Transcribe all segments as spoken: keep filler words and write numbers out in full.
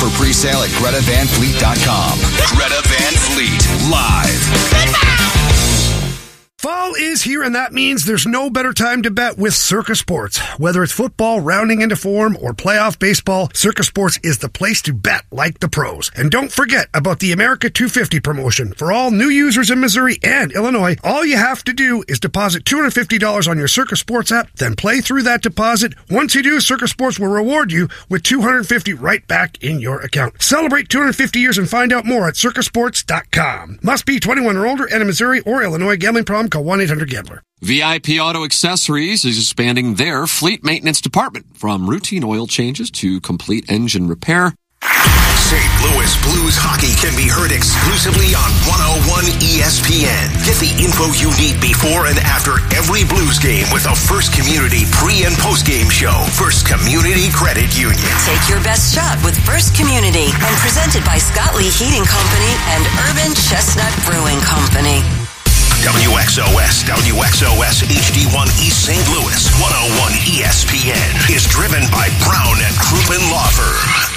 for pre-sale at Greta Van Fleet dot com. Greta Van Fleet, live. Fall is here, and that means there's no better time to bet with Circa Sports. Whether it's football rounding into form or playoff baseball, Circa Sports is the place to bet like the pros. And don't forget about the America two fifty promotion. For all new users in Missouri and Illinois, all you have to do is deposit two hundred fifty dollars on your Circa Sports app, then play through that deposit. Once you do, Circa Sports will reward you with two hundred fifty dollars right back in your account. Celebrate two hundred fifty years and find out more at circa sports dot com. Must be twenty-one or older and in Missouri or Illinois. Gambling problem? Call one eight hundred gambler. V I P Auto Accessories is expanding their fleet maintenance department from routine oil changes to complete engine repair. Saint Louis Blues hockey can be heard exclusively on one oh one E S P N. Get the info you need before and after every Blues game with a First Community pre- and post-game show. First Community Credit Union. Take your best shot with First Community and presented by Scott Lee Heating Company and Urban Chestnut Brewing Company. W X O S, W X O S H D one East Saint Louis, one oh one E S P N is driven by Brown and Crouppen Law Firm.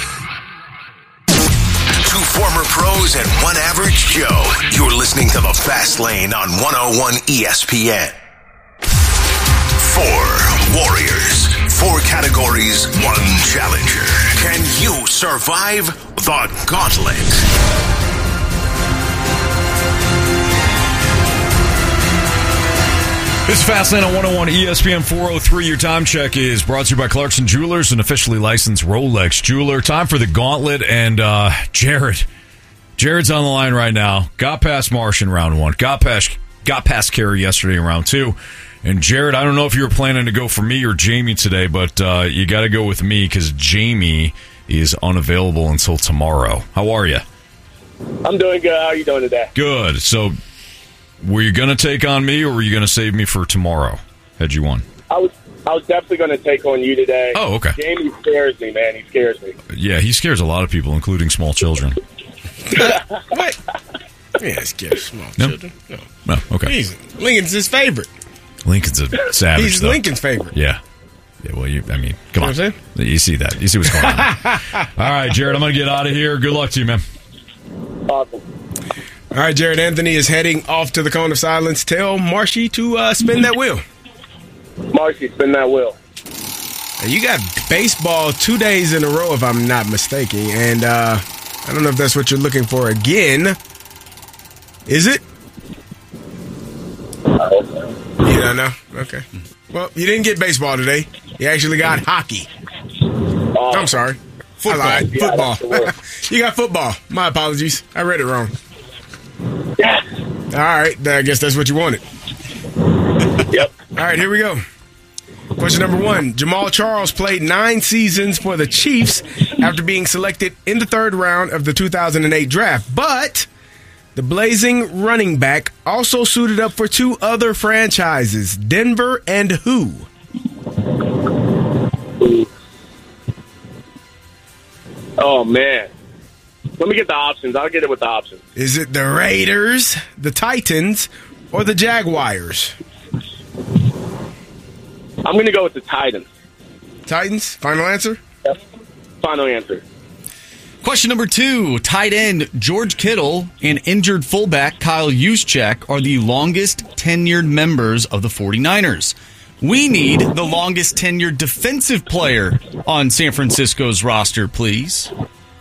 Two former pros and one average Joe. You're listening to The Fast Lane on one oh one E S P N. Four warriors, four categories, one challenger. Can you survive the gauntlet? This is Fastlane on one oh one E S P N four oh three. Your time check is brought to you by Clarkson Jewelers, an officially licensed Rolex jeweler. Time for the gauntlet, and uh, Jared. Jared's on the line right now. Got past Marsh in round one. Got past, got past Carey yesterday in round two. And Jared, I don't know if you were planning to go for me or Jamie today, but uh, you got to go with me because Jamie is unavailable until tomorrow. How are you? I'm doing good. How are you doing today? Good. So, were you going to take on me, or were you going to save me for tomorrow, had you won? I was I was definitely going to take on you today. Oh, okay. Jamie scares me, man. He scares me. Yeah, he scares a lot of people, including small children. What? Yeah, he scares small No? children. No. No, okay. He's, Lincoln's his favorite. Lincoln's a savage, He's though. Lincol's favorite. Yeah. Yeah, well, you, I mean, come You on. know what I'm You see that. You see what's going on. All right, Jared, I'm going to get out of here. Good luck to you, man. Awesome. All right, Jared Anthony is heading off to the Cone of Silence. Tell Marshy to uh, spin that wheel. Marshy, spin that wheel. You got baseball two days in a row, if I'm not mistaken. And uh, I don't know if that's what you're looking for again. Is it? I hope so. You don't know? Okay. Well, you didn't get baseball today. You actually got hockey. Uh, I'm sorry. Football. I lied. Yeah, that's the football. word. You got football. My apologies. I read it wrong. Yeah. All right. I guess that's what you wanted. Yep. All right, here we go. Question number one. Jamal Charles played nine seasons for the Chiefs after being selected in the third round of the two thousand eight draft. But the blazing running back also suited up for two other franchises, Denver and who? Oh, man. Let me get the options. I'll get it with the options. Is it the Raiders, the Titans, or the Jaguars? I'm going to go with the Titans. Titans? Final answer? Yep. Final answer. Question number two. Tight end George Kittle and injured fullback Kyle Juszczyk are the longest tenured members of the 49ers. We need the longest tenured defensive player on San Francisco's roster, please.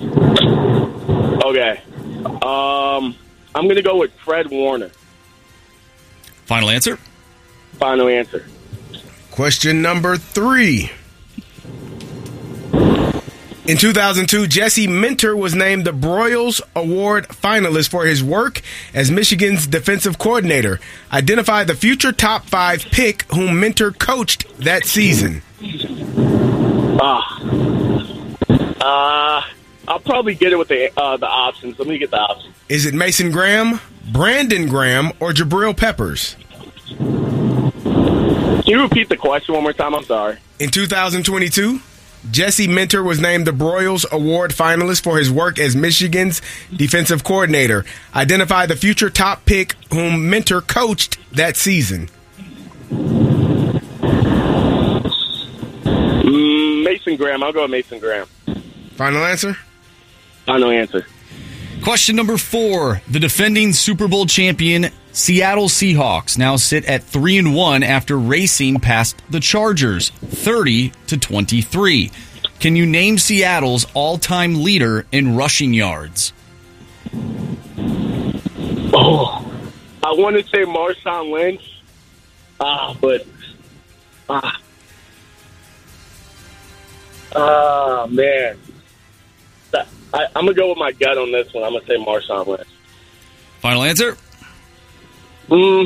Okay. Um, I'm going to go with Fred Warner. Final answer? Final answer. Question number three. In two thousand two, Jesse Minter was named the Broyles Award finalist for his work as Michigan's defensive coordinator. Identify the future top five pick whom Minter coached that season. Ah. Uh, I'll probably get it with the uh, the options. Let me get the options. Is it Mason Graham, Brandon Graham, or Jabril Peppers? Can you repeat the question one more time? I'm sorry. In two thousand twenty-two, Jesse Minter was named the Broyles Award finalist for his work as Michigan's defensive coordinator. Identify the future top pick whom Minter coached that season. Mm, Mason Graham. I'll go with Mason Graham. Final answer? Final answer. Question number four. The defending Super Bowl champion Seattle Seahawks now sit at three and one after racing past the Chargers, thirty to twenty-three. Can you name Seattle's all-time leader in rushing yards? Oh, I want to say Marshawn Lynch, ah, but ah, ah, man, that, I, I'm gonna go with my gut on this one. I'm gonna say Marshawn Lynch. Final answer. Hmm.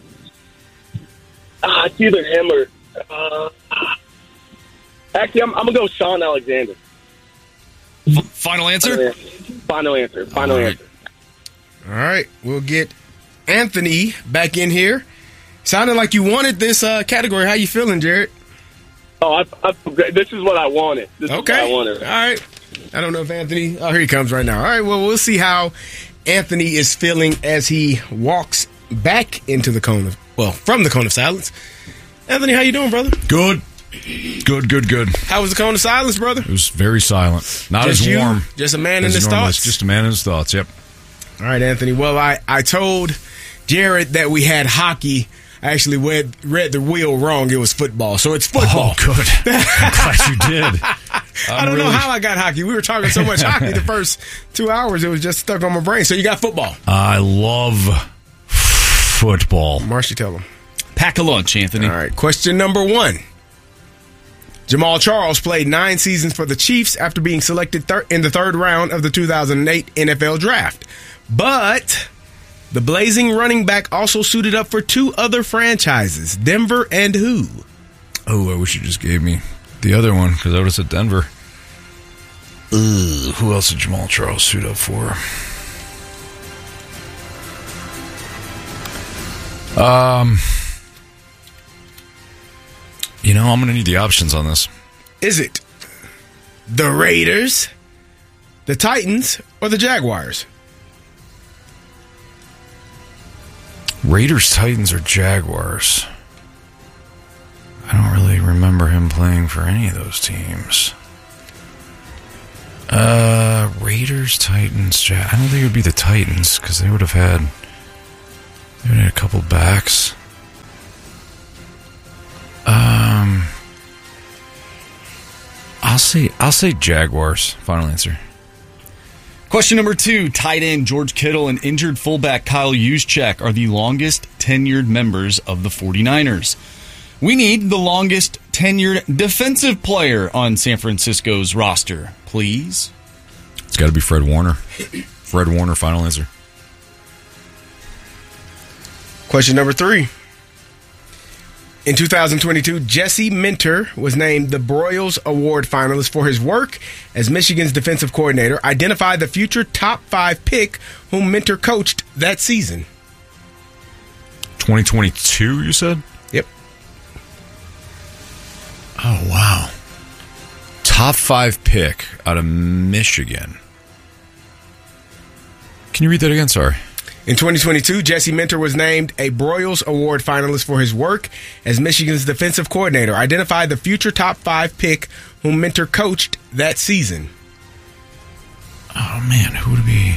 Ah, it's either him or. Uh, actually, I'm, I'm gonna go with Sean Alexander. F- final answer. Final answer. Final All right. answer. All right, we'll get Anthony back in here. Sounded like you wanted this uh, category. How you feeling, Jared? Oh, I, I, this is what I wanted. This Okay. is what I wanted. All right. I don't know if Anthony... Oh, here he comes right now. All right, well, we'll see how Anthony is feeling as he walks back into the cone of... Well, from the cone of silence. Anthony, how you doing, brother? Good. Good, good, good. How was the cone of silence, brother? It was very silent. Not Just as you? warm. Just a man as in his normal. thoughts? It's just a man in his thoughts, yep. All right, Anthony. Well, I, I told Jared that we had hockey. I actually read, read the wheel wrong. It was football. So it's football. Oh, good. I'm glad you did. I don't know how I got hockey. We were talking so much hockey the first two hours. It was just stuck on my brain. So you got football. I love football. Marcy, tell him. Pack a lunch, Anthony. All right. Question number one. Jamal Charles played nine seasons for the Chiefs after being selected thir- in the third round of the two thousand eight N F L Draft. But the blazing running back also suited up for two other franchises, Denver and who? Oh, I wish you just gave me the other one because I would have said Denver. Ugh, who else did Jamal Charles suit up for? Um, you know, I'm going to need the options on this. Is it the Raiders, the Titans, or the Jaguars? Raiders, Titans, or Jaguars? I don't really remember him playing for any of those teams. Uh, Raiders, Titans, Jag- I don't think it would be the Titans because they would have had they would have had a couple backs. Um, I'll say I'll say Jaguars. Final answer. Question number two. Tight end George Kittle and injured fullback Kyle Juszczyk are the longest tenured members of the 49ers. We need the longest tenured defensive player on San Francisco's roster, please. It's got to be Fred Warner. Fred Warner, final answer. Question number three. In two thousand twenty-two, Jesse Minter was named the Broyles Award finalist for his work as Michigan's defensive coordinator. Identify the future top five pick whom Minter coached that season. twenty twenty-two, you said? Yep. Oh, wow. Top five pick out of Michigan. Can you read that again? Sorry. In twenty twenty-two, Jesse Minter was named a Broyles Award finalist for his work as Michigan's defensive coordinator. Identify the future top five pick whom Minter coached that season. Oh, man, who would be...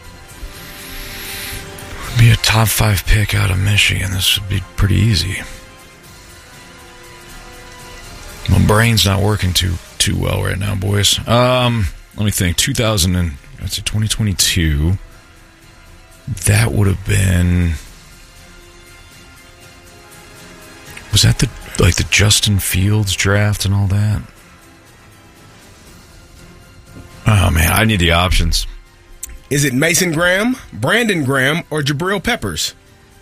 Would be a top five pick out of Michigan? This would be pretty easy. My brain's not working too too well right now, boys. Um, let me think. two thousand and I'd say twenty twenty-two. That would have been. Was that the like the Justin Fields draft and all that? Oh man, I need the options. Is it Mason Graham, Brandon Graham, or Jabril Peppers?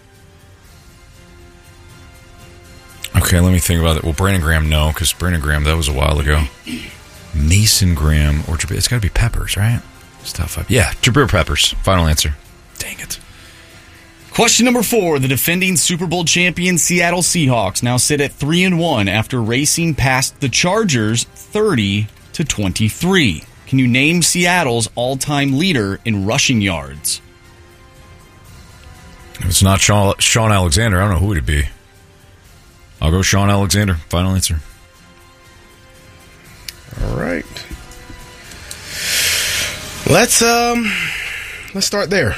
Okay, let me think about it. Well, Brandon Graham, no, because Brandon Graham, that was a while ago. Mason Graham or Jabril, it's got to be Peppers, right? It's top five. Yeah, Jabril Peppers. Final answer. Dang it. Question number four. The defending Super Bowl champion Seattle Seahawks now sit at three and one after racing past the Chargers thirty to twenty-three. Can you name Seattle's all-time leader in rushing yards? If it's not Sean, Sean Alexander, I don't know who it'd be. I'll go Sean Alexander. Final answer. All right. Let's um, let's start there.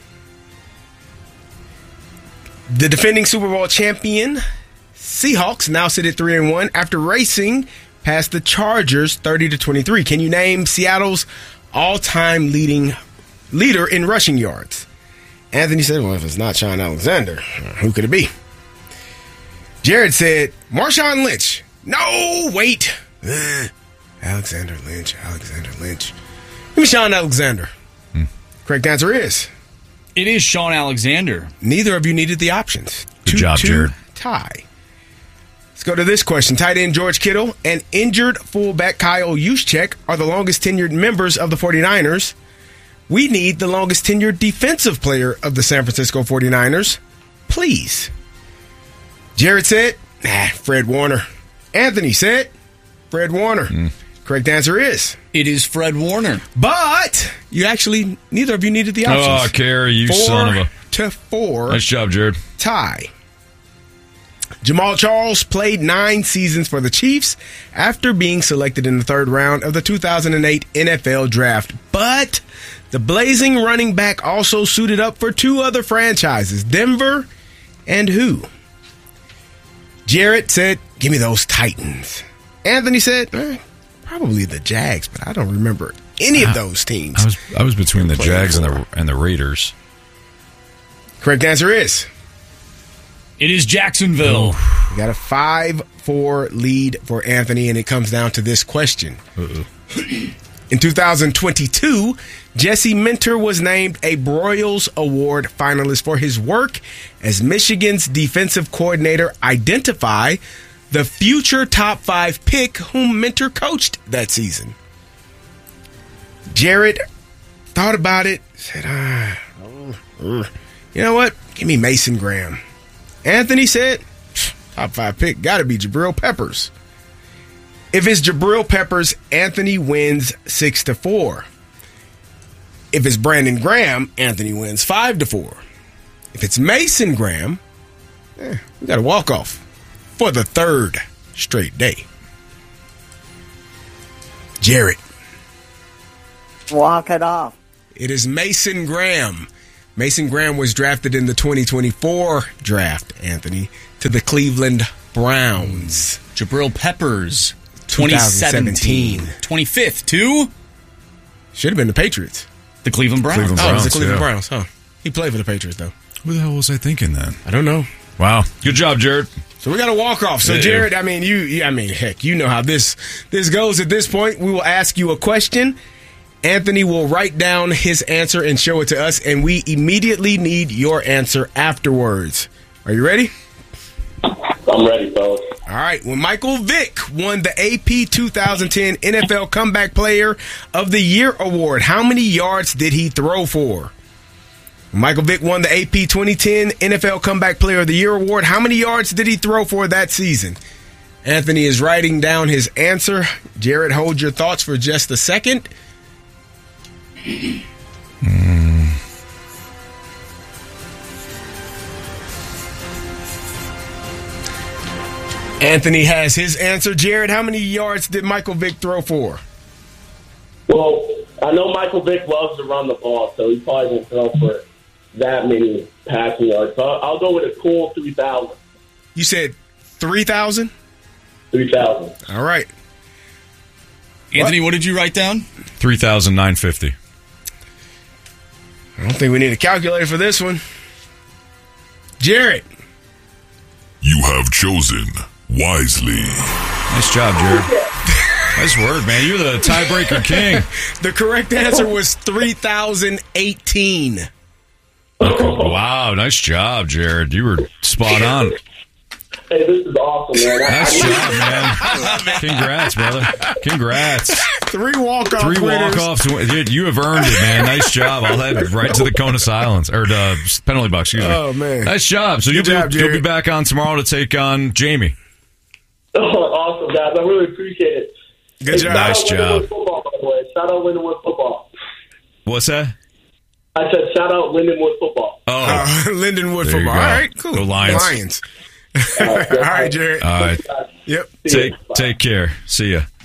The defending Super Bowl champion Seahawks now sit at three and one after racing past the Chargers thirty to twenty-three. Can you name Seattle's all-time leading leader in rushing yards? Anthony said, "Well, if it's not Sean Alexander, who could it be?" Jared said, "Marshawn Lynch." No, wait. Ugh. Alexander Lynch. Alexander Lynch. Give me Sean Alexander. Hmm. Correct answer is. It is Sean Alexander. Neither of you needed the options. Good two, job, two Jared. Tie. Let's go to this question. Tight end George Kittle and injured fullback Kyle Juszczyk are the longest tenured members of the 49ers. We need the longest tenured defensive player of the San Francisco 49ers. Please. Jared said, nah, Fred Warner. Anthony said, Fred Warner. Mm. Correct answer is. It is Fred Warner. But you actually, neither of you needed the options. Oh, Carey, you four son of a... to four. Nice job, Jared. Tie. Jamal Charles played nine seasons for the Chiefs after being selected in the third round of the two thousand eight N F L Draft. But the blazing running back also suited up for two other franchises, Denver and who? Jarrett said, give me those Titans. Anthony said, eh, probably the Jags, but I don't remember any of those teams. I was I was between the Jags and the and the Raiders. Correct answer is? It is Jacksonville. Oh. We got a five four lead for Anthony, and it comes down to this question. Uh-uh. In two thousand twenty-two, Jesse Minter was named a Broyles Award finalist for his work as Michigan's defensive coordinator. Identify the future top five pick whom Minter coached that season. Jared thought about it, said, ah, oh, you know what? Give me Mason Graham. Anthony said, top five pick, got to be Jabril Peppers. If it's Jabril Peppers, Anthony wins six to four. If it's Brandon Graham, Anthony wins five to four. If it's Mason Graham, eh, we got a walk off for the third straight day. Jared, walk it off. It is Mason Graham. Mason Graham was drafted in the twenty twenty-four draft, Anthony, to the Cleveland Browns. Jabril Peppers, twenty seventeen. twenty-fifth to? Should have been the Patriots. The Cleveland Browns. Cleveland Oh, Browns, it was the Cleveland yeah. Browns, huh? He played for the Patriots, though. Who the hell was I thinking then? I don't know. Wow. Good job, Jared. So we got a walk off. So Yeah. Jared, I mean, you, you, I mean, heck, you know how this this goes. At this point, we will ask you a question. Anthony will write down his answer and show it to us, and we immediately need your answer afterwards. Are you ready? I'm ready, fellas. All right. When Michael Vick won the A P twenty ten N F L Comeback Player of the Year award, how many yards did he throw for? When Michael Vick won the A P twenty ten N F L Comeback Player of the Year award, how many yards did he throw for that season? Anthony is writing down his answer. Jared, hold your thoughts for just a second. Mm. Anthony has his answer. Jared, how many yards did Michael Vick throw for? Well, I know Michael Vick loves to run the ball, so he probably won't throw for that many passing yards. So I'll go with a cool three thousand. You said three thousand? three thousand. All right. Anthony, what? what did you write down? three thousand nine hundred fifty. I don't think we need a calculator for this one. Jared. You have chosen wisely. Nice job, Jared. Nice work, man. You're the tiebreaker king. The correct answer was three thousand eighteen. Okay. Wow, nice job, Jared. You were spot on. Hey, this is awesome, man. Nice job, man. Congrats, brother. Congrats. Three walk-off Three winners. walk-offs. Dude, you have earned it, man. Nice job. I'll head right to the cone of silence. Or the penalty box, excuse me. Oh, man. Nice job. So Good you'll, job, be, you'll be Jared. back on tomorrow to take on Jamie. Oh, awesome, guys. I really appreciate it. Good Hey, job. shout Nice out job. Lindenwood Football, by the way. Shout out Lindenwood Football. What's that? I said shout out Lindenwood Football. Oh, Uh, Lindenwood There you football. go. All right, cool. Go Lions. Lions. All right, Jared. all right. Yep. See Take you. take care. See ya.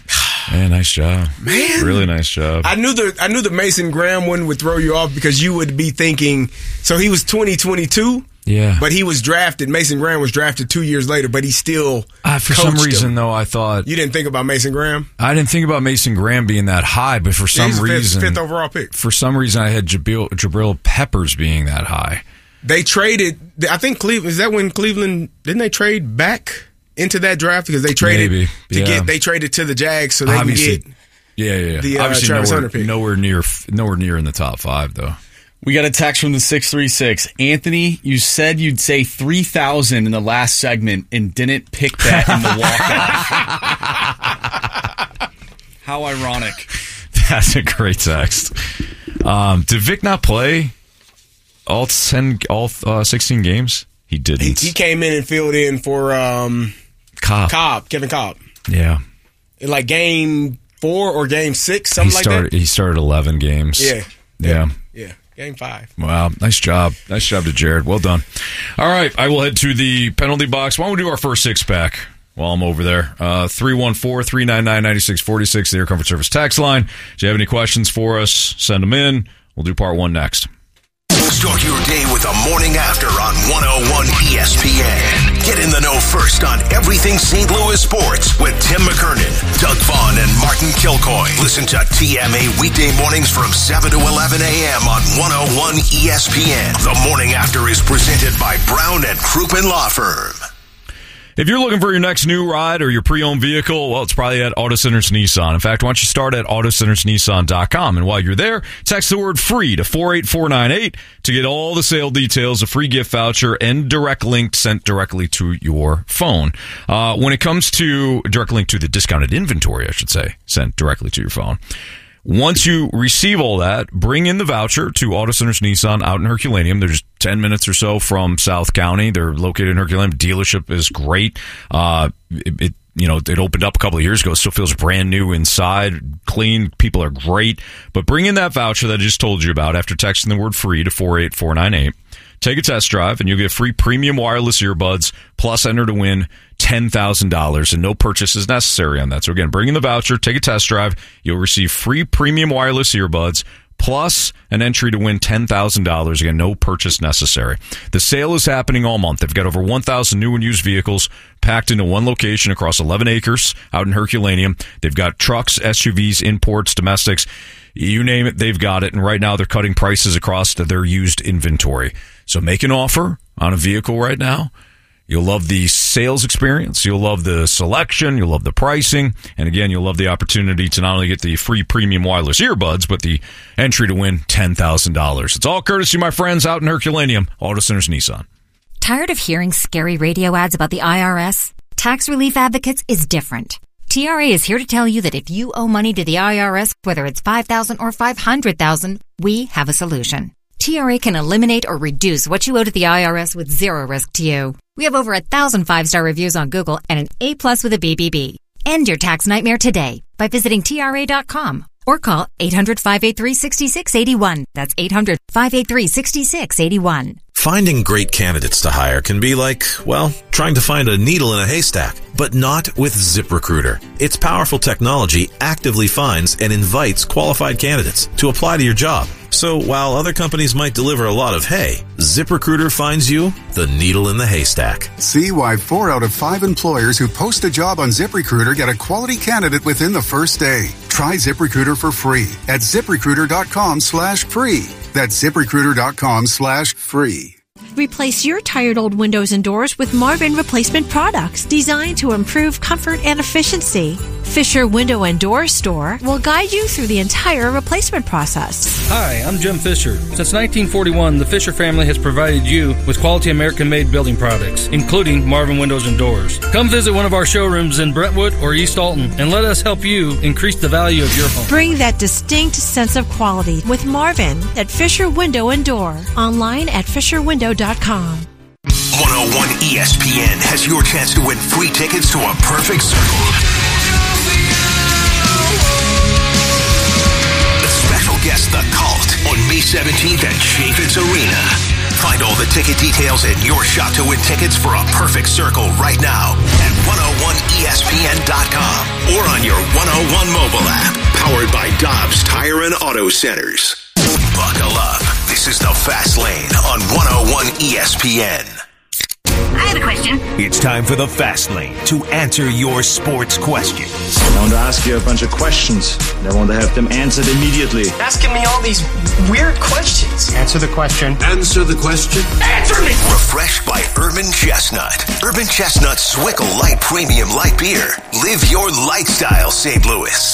Yeah, nice job. Man. Really nice job. I knew the I knew the Mason Graham one would throw you off because you would be thinking, so he was twenty twenty-two, yeah. but he was drafted, Mason Graham was drafted two years later, but he still uh, For some reason, him. though, I thought... You didn't think about Mason Graham? I didn't think about Mason Graham being that high, but for some He's reason... Fifth, fifth overall pick. For some reason, I had Jabril, Jabril Peppers being that high. They traded, I think Cleveland, is that when Cleveland, didn't they trade back into that draft? Because they traded Maybe, to yeah. get, they traded to the Jags so they Obviously, can get yeah, yeah, yeah. the uh, Obviously Travis nowhere, Hunter pick. Nowhere near, nowhere near in the top five, though. We got a text from the six three six. Anthony, you said you'd say three thousand in the last segment and didn't pick that in the walk-off. How ironic. That's a great text. Um, did Vic not play all ten, all uh, sixteen games? He didn't. He, he came in and filled in for um, Cobb. Cobb, Kevin Cobb. Yeah. In like game four or game six, something he like started, that. He started eleven games. Yeah. Yeah. Yeah. Game five. Wow. Nice job. Nice job to Jared. Well done. All right. I will head to the penalty box. Why don't we do our first six pack while I'm over there? Uh, three one four, three nine nine, nine six four six, the Air Comfort Service text line. Do you have any questions for us? Send them in. We'll do part one next. Start your day with the morning after on one oh one E S P N. Get in the know first on everything Saint Louis sports with Tim McKernan, Doug Vaughn, and Martin Kilcoy. Listen to T M A weekday mornings from seven to eleven a.m. on one oh one E S P N. The morning after is presented by Brown and Crouppen Law Firm. If you're looking for your next new ride or your pre-owned vehicle, well, it's probably at Auto Centers Nissan. In fact, why don't you start at auto centers nissan dot com, and while you're there, text the word FREE to four eight four nine eight to get all the sale details, a free gift voucher, and direct link sent directly to your phone. Uh, when it comes to direct link to the discounted inventory, I should say, sent directly to your phone. Once you receive all that, bring in the voucher to Auto Centers Nissan out in Herculaneum. They're just ten minutes or so from South County. They're located in Herculaneum. Dealership is great. Uh, it, it, you know, it opened up a couple of years ago. It still feels brand new inside, clean. People are great. But bring in that voucher that I just told you about after texting the word FREE to four eight four nine eight. Take a test drive, and you'll get free premium wireless earbuds, plus enter to win ten thousand dollars, and no purchase is necessary on that. So again, bring in the voucher, take a test drive. You'll receive free premium wireless earbuds, plus an entry to win ten thousand dollars. Again, no purchase necessary. The sale is happening all month. They've got over one thousand new and used vehicles packed into one location across eleven acres out in Herculaneum. They've got trucks, S U Vs, imports, domestics. You name it, they've got it. And right now, they're cutting prices across their used inventory. So make an offer on a vehicle right now. You'll love the sales experience. You'll love the selection. You'll love the pricing. And again, you'll love the opportunity to not only get the free premium wireless earbuds, but the entry to win ten thousand dollars. It's all courtesy of my friends out in Herculaneum, Auto Centers Nissan. Tired of hearing scary radio ads about the I R S? Tax Relief Advocates is different. T R A is here to tell you that if you owe money to the I R S, whether it's five thousand dollars or five hundred thousand dollars, we have a solution. T R A can eliminate or reduce what you owe to the I R S with zero risk to you. We have over a thousand five-star reviews on Google and an A plus with a B B B. End your tax nightmare today by visiting T R A dot com or call eight hundred, five eight three, six six eight one. That's eight hundred, five eight three, six six eight one. Finding great candidates to hire can be like, well, trying to find a needle in a haystack, but not with ZipRecruiter. Its powerful technology actively finds and invites qualified candidates to apply to your job. So while other companies might deliver a lot of hay, ZipRecruiter finds you the needle in the haystack. See why four out of five employers who post a job on ZipRecruiter get a quality candidate within the first day. Try ZipRecruiter for free at ZipRecruiter.com slash free. That's ZipRecruiter.com slash free. Replace your tired old windows and doors with Marvin replacement products designed to improve comfort and efficiency. Fisher Window and Door Store will guide you through the entire replacement process. Hi, I'm Jim Fisher. Since nineteen forty-one, the Fisher family has provided you with quality American-made building products, including Marvin Windows and Doors. Come visit one of our showrooms in Brentwood or East Alton and let us help you increase the value of your home. Bring that distinct sense of quality with Marvin at Fisher Window and Door. Online at fisher window dot com. one oh one E S P N has your chance to win free tickets to a perfect circle. The special guest, The Cult, on May seventeenth at Chaffetz Arena. Find all the ticket details and your shot to win tickets for a perfect circle right now at one oh one E S P N dot com or on your one oh one mobile app. Powered by Dobbs Tire and Auto Centers. Buckle up. This is the Fast Lane on one oh one E S P N. I have a question. It's time for the Fast Lane to answer your sports questions. I want to ask you a bunch of questions, and I want to have them answered immediately. Asking me all these weird questions. Answer the question. Answer the question. Answer me! Refreshed by Urban Chestnut. Urban Chestnut Swickle Light Premium Light Beer. Live your lifestyle, Saint Louis.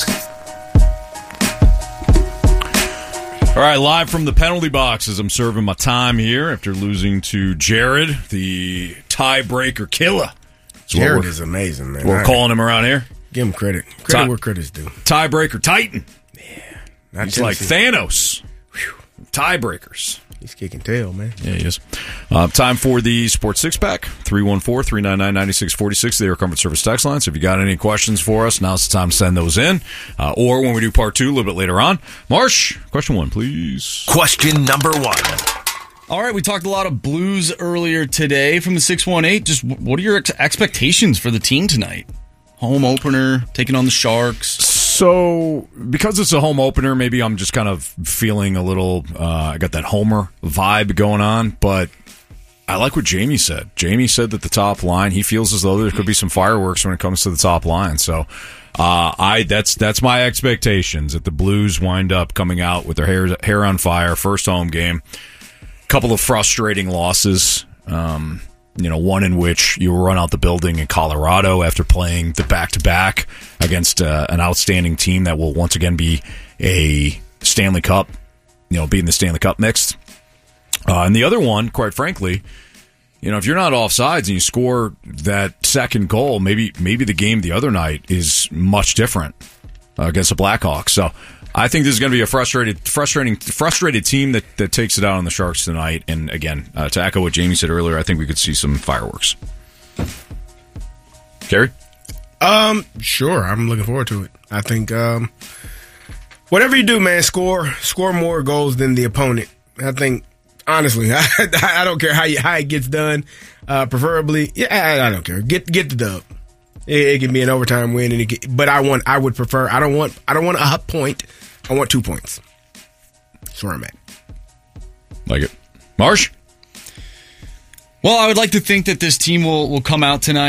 All right, live from the penalty box as I'm serving my time here after losing to Jared, the tiebreaker killer. Jared is amazing, man. We're calling him around here. Give him credit. Credit Tie- where credit's due. Tiebreaker Titan. Not He's like Tennessee. Thanos. Tiebreakers. He's kicking tail, man. Yeah, he is. Uh, time for the Sports Six Pack. three one four, three nine nine, nine six four six. The Air Comfort Service text line. So if you got any questions for us, now's the time to send those in. Uh, or when we do part two a little bit later on. Marsh, question one, please. Question number one. All right, we talked a lot of Blues earlier today from the six one eight. Just what are your ex- expectations for the team tonight? Home opener, taking on the Sharks. So, because it's a home opener, maybe I'm just kind of feeling a little, uh, I got that Homer vibe going on, but I like what Jamie said. Jamie said that the top line, he feels as though there could be some fireworks when it comes to the top line. So, uh, I, that's, that's my expectations, that the Blues wind up coming out with their hair, hair on fire, first home game. Couple of frustrating losses, um, you know, one in which you run out the building in Colorado after playing the back-to-back against uh, an outstanding team that will once again be a Stanley Cup, you know, being the Stanley Cup mixed. Uh, and the other one, quite frankly, you know, if you're not offsides and you score that second goal, maybe maybe the game the other night is much different uh, against the Blackhawks. So I think this is going to be a frustrated, frustrating, frustrated team that, that takes it out on the Sharks tonight. And again, uh, to echo what Jamie said earlier, I think we could see some fireworks. Gary? Um, sure. I'm looking forward to it. I think um, whatever you do, man, score score more goals than the opponent. I think, honestly, I, I don't care how you, how it gets done. Uh, preferably, yeah, I, I don't care. Get get the dub. It, it can be an overtime win, and it can, but I want, I would prefer. I don't want, I don't want a point. I want two points. That's where I'm at. Like it. Marsh? Well, I would like to think that this team will, will come out tonight